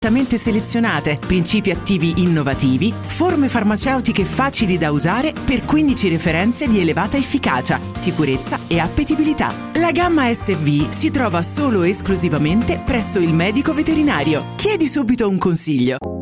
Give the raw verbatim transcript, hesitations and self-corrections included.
selezionate, principi attivi innovativi, forme farmaceutiche facili da usare per quindici referenze di elevata efficacia, sicurezza e appetibilità. La gamma S V si trova solo e esclusivamente presso il medico veterinario. Chiedi subito un consiglio.